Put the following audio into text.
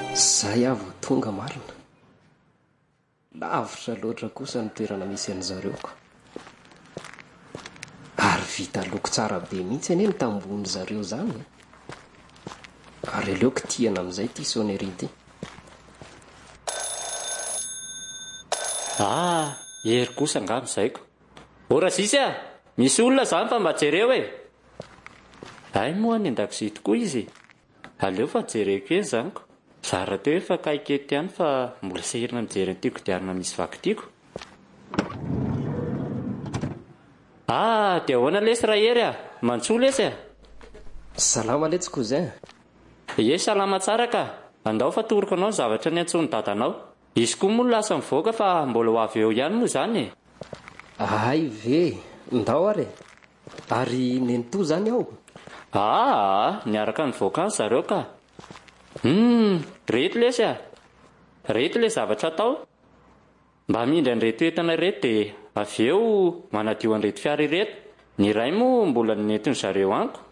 Zay avy tonga marina. Lavitra loatra kosa ny toerana misy an'zareoko. Ary vita loko tsara be mihitsy anie ny tambony zareo zany. Ary aleoko tiana amin'izay ty sonnerie ty. Hery kosa angamba zaiko. Ora sisa, misy olona zany fa mba jereo e. Ay moa any an-dakozia tokoa izy. Aleo fa jereko eny zaniko. Zara teo efa kaikety ihany fa mbola sahirana mijery an'ity kodiarana misy vaky tiako. Dia ahoana lesy rahery a? Mantsoa lesy a? Salama letsy cousin. Ye, salama tsara ka. Andao fa toroko anao zavatra ny antsony dadanao. Izy koa moa lasa mivoaka fa mbola ho avy eo ihany moa zany e. Ay ve, ndao ary. Ary nenito zany aho. Niaraka nivoaka any zareo ka. Reto lesy a. Reto le zavatra atao. Mba mindra an'ireto entana reto dia avy eo manadio an'ireto fiara ireto. Ny iray moa mbola nentin zareo anko.